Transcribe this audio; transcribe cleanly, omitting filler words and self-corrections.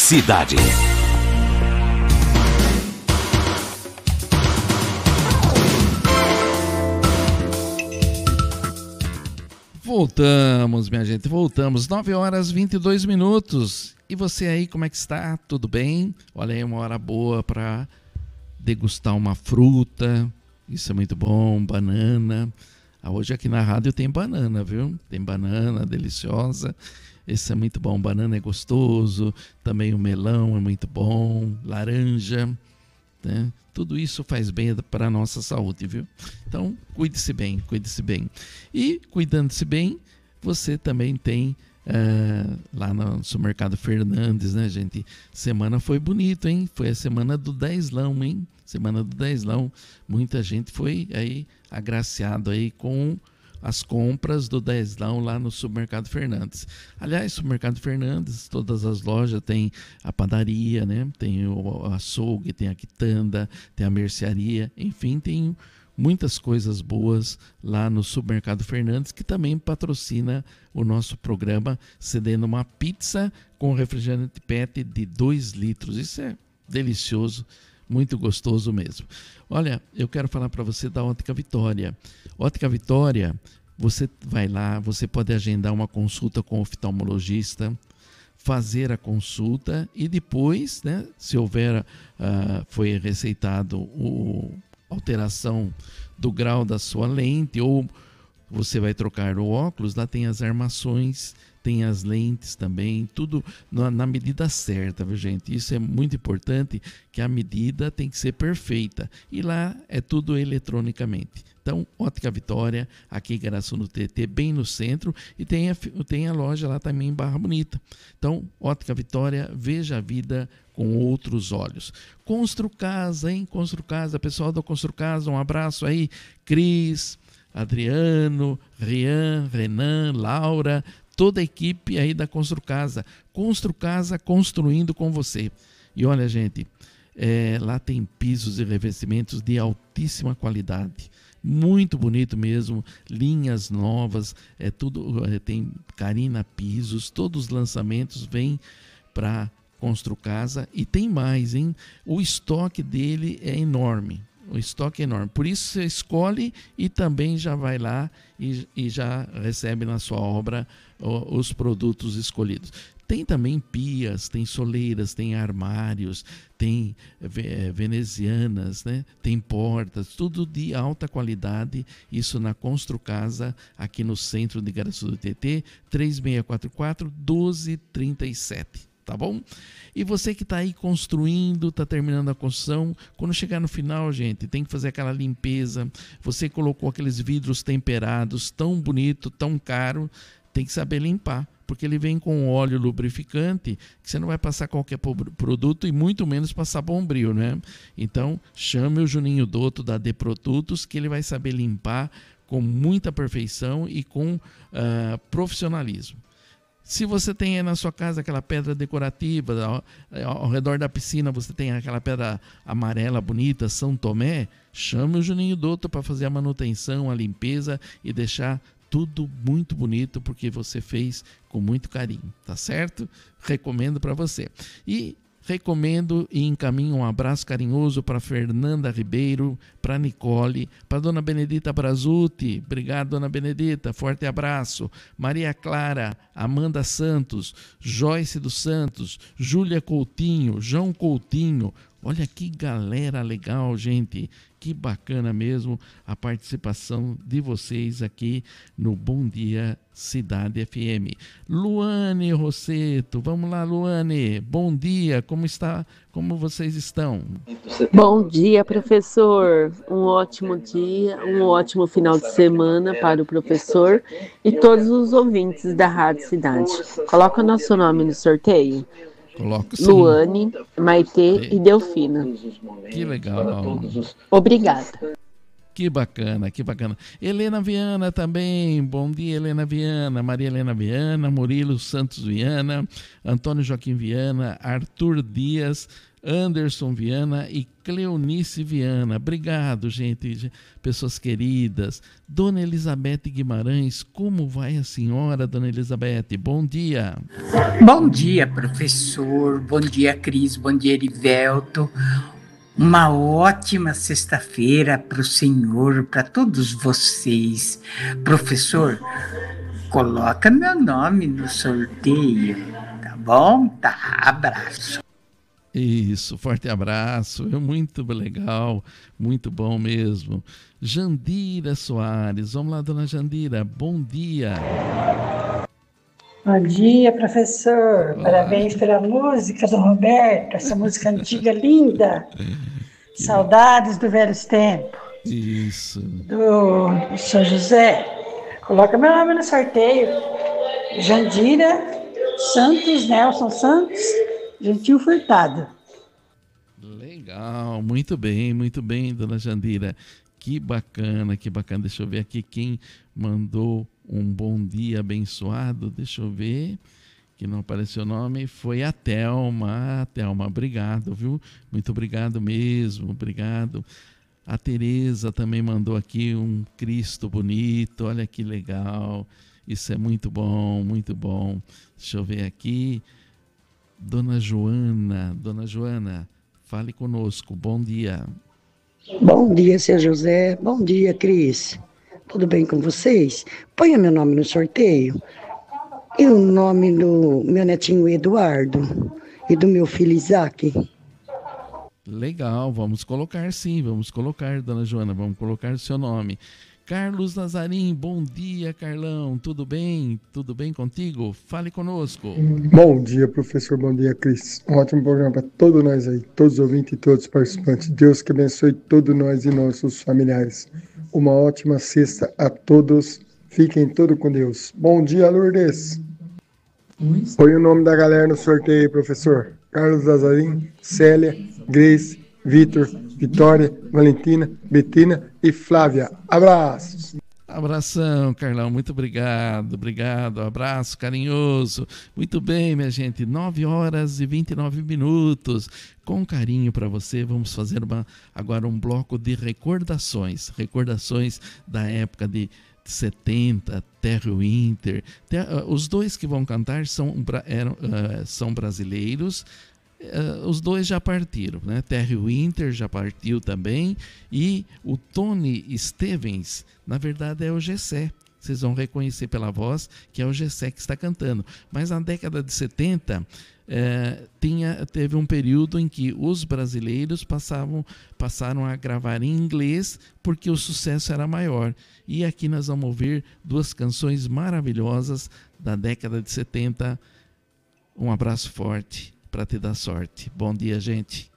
Cidade. Voltamos, minha gente, voltamos. 9h22. E você aí, como é que está? Tudo bem? Olha aí, uma hora boa para degustar uma fruta. Isso é muito bom, banana. Hoje aqui na rádio tem banana, viu? Tem banana deliciosa. Esse é muito bom. Banana é gostoso. Também o melão é muito bom. Laranja, né? Tudo isso faz bem para a nossa saúde, viu? Então, cuide-se bem, cuide-se bem. E, cuidando-se bem, você também tem lá no supermercado Fernandes, né, gente? Semana foi bonito, hein? Foi a semana do dezlão, hein? Semana do dezlão. Muita gente foi aí agraciado aí com as compras do dezlão lá no supermercado Fernandes. Aliás, supermercado Fernandes, todas as lojas tem a padaria, né? Tem o açougue, tem a quitanda, tem a mercearia, enfim, tem muitas coisas boas lá no supermercado Fernandes, que também patrocina o nosso programa, cedendo uma pizza com refrigerante PET de 2 litros. Isso é delicioso, muito gostoso mesmo. Olha, eu quero falar para você da Ótica Vitória. Ótica Vitória, você vai lá, você pode agendar uma consulta com o oftalmologista, fazer a consulta e depois, né, se houver, foi receitado alteração do grau da sua lente ou você vai trocar o óculos, lá tem as armações, tem as lentes também, tudo na medida certa, viu, gente? Isso é muito importante, que a medida tem que ser perfeita. E lá é tudo eletronicamente. Então, Ótica Vitória, aqui em Garaçu no TT, bem no centro, e tem a loja lá também em Barra Bonita. Então, Ótica Vitória, veja a vida com outros olhos. Construcasa, hein? Construcasa, pessoal da Construcasa, um abraço aí, Cris, Adriano, Rian, Renan, Laura, toda a equipe aí da Construcasa. Construcasa construindo com você. E olha, gente, lá tem pisos e revestimentos de altíssima qualidade. Muito bonito mesmo, linhas novas, tem Carina Pisos, todos os lançamentos vêm para Construcasa e tem mais, hein? O estoque dele é enorme. O estoque é enorme. Por isso você escolhe e também já vai lá e já recebe na sua obra os produtos escolhidos. Tem também pias, tem soleiras, tem armários, tem venezianas, né? Tem portas, tudo de alta qualidade. Isso na Construcasa, aqui no centro de Garaçu do TT, 3644-1237. Tá bom? E você que está aí construindo, está terminando a construção, quando chegar no final, gente, tem que fazer aquela limpeza. Você colocou aqueles vidros temperados, tão bonito, tão caro, tem que saber limpar, porque ele vem com óleo lubrificante, que você não vai passar qualquer produto e muito menos passar bombril, né? Então, chame o Juninho Dotto da De Produtos, que ele vai saber limpar com muita perfeição e com profissionalismo. Se você tem aí na sua casa aquela pedra decorativa, ao redor da piscina você tem aquela pedra amarela bonita, São Tomé, chame o Juninho Dotto para fazer a manutenção, a limpeza e deixar tudo muito bonito, porque você fez com muito carinho, tá certo? Recomendo para você. E recomendo e encaminho um abraço carinhoso para Fernanda Ribeiro, para Nicole, para Dona Benedita Brazuti. Obrigado, Dona Benedita. Forte abraço. Maria Clara, Amanda Santos, Joyce dos Santos, Júlia Coutinho, João Coutinho. Olha que galera legal, gente. Que bacana mesmo a participação de vocês aqui no Bom Dia Cidade FM. Luane Rosseto, vamos lá, Luane. Bom dia, como está? Como vocês estão? Bom dia, professor. Um ótimo dia, um ótimo final de semana para o professor e todos os ouvintes da Rádio Cidade. Coloca o nosso nome no sorteio. Coloco sim. Luane, Maitê e Delfina. Que legal. Obrigada. Que bacana, que bacana. Helena Viana também, bom dia Helena Viana, Maria Helena Viana, Murilo Santos Viana, Antônio Joaquim Viana, Arthur Dias, Anderson Viana e Cleonice Viana. Obrigado, gente, pessoas queridas. Dona Elizabeth Guimarães, como vai a senhora, Dona Elizabeth? Bom dia. Bom dia, professor. Bom dia, Cris. Bom dia, Erivelto. Uma ótima sexta-feira para o senhor, para todos vocês. Professor, coloca meu nome no sorteio, tá bom? Tá, abraço. Isso, forte abraço, muito legal, muito bom mesmo. Jandira Soares, vamos lá, dona Jandira, bom dia. Bom dia, professor. Olá. Parabéns pela música do Roberto, essa música antiga linda. Saudades dos velhos tempos. Isso. Do São José. Coloca meu nome no sorteio. Jandira Santos, Nelson Santos, Gentil Furtado. Legal, muito bem, dona Jandira. Que bacana, que bacana. Deixa eu ver aqui quem mandou um bom dia abençoado. Deixa eu ver, que não apareceu o nome. Foi a Thelma. Thelma, obrigado, viu? Muito obrigado mesmo, obrigado. A Tereza também mandou aqui um Cristo bonito. Olha que legal. Isso é muito bom, muito bom. Deixa eu ver aqui. Dona Joana, fale conosco. Bom dia. Bom dia, seu José. Bom dia, Cris. Tudo bem com vocês? Ponha meu nome no sorteio. E o nome do meu netinho Eduardo e do meu filho Isaac. Legal, vamos colocar sim, dona Joana, vamos colocar o seu nome. Carlos Nazarim, bom dia, Carlão, tudo bem? Tudo bem contigo? Fale conosco. Bom dia, professor, bom dia, Cris. Um ótimo programa para todos nós aí, todos os ouvintes e todos os participantes. Deus que abençoe todos nós e nossos familiares. Uma ótima sexta a todos, fiquem todos com Deus. Bom dia, Lourdes. Põe o nome da galera no sorteio aí, professor. Carlos Nazarim, Célia, Grace, Vitor, Vitória, Valentina, Betina e Flávia. Abraços! Abração, Carlão, muito obrigado, abraço carinhoso. Muito bem, minha gente, 9h29. Com carinho para você, vamos fazer agora um bloco de recordações da época de 70, Terry Winter. Os dois que vão cantar são brasileiros. Os dois já partiram, né? Terry Winter já partiu também, e o Tony Stevens, na verdade, é o Gessé. Vocês vão reconhecer pela voz que é o Gessé que está cantando. Mas na década de 70, teve um período em que os brasileiros passaram a gravar em inglês porque o sucesso era maior. E aqui nós vamos ouvir duas canções maravilhosas da década de 70. Um abraço forte para te dar sorte. Bom dia, gente.